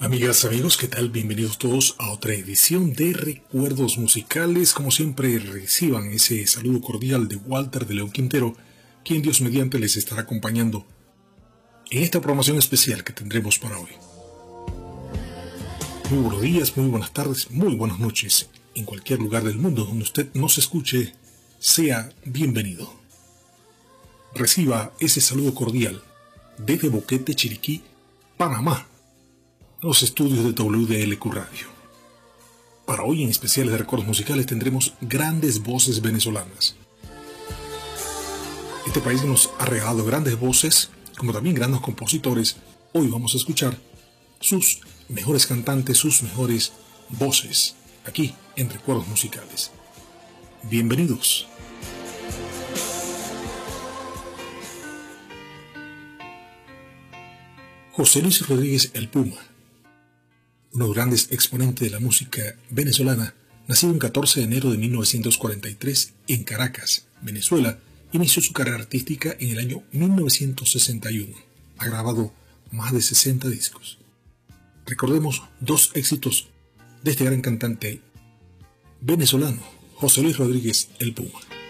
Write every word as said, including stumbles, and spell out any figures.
Amigas, amigos, ¿qué tal? Bienvenidos todos a otra edición de Recuerdos Musicales. Como siempre, reciban ese saludo cordial de Walter de León Quintero, quien Dios mediante les estará acompañando en esta programación especial que tendremos para hoy. Muy buenos días, muy buenas tardes, muy buenas noches. En cualquier lugar del mundo donde usted nos escuche, sea bienvenido. Reciba ese saludo cordial desde Boquete, Chiriquí, Panamá, los estudios de W D L Q Radio. Para hoy en especiales de Recuerdos Musicales tendremos grandes voces venezolanas. Este país nos ha regalado grandes voces, como también grandes compositores. Hoy vamos a escuchar sus mejores cantantes, sus mejores voces, aquí en Recuerdos Musicales. Bienvenidos. José Luis Rodríguez el Puma, uno de los grandes exponentes de la música venezolana, nacido el catorce de enero de mil novecientos cuarenta y tres en Caracas, Venezuela, inició su carrera artística en el año mil novecientos sesenta y uno. Ha grabado más de sesenta discos. Recordemos dos éxitos de este gran cantante venezolano, José Luis Rodríguez el Puma.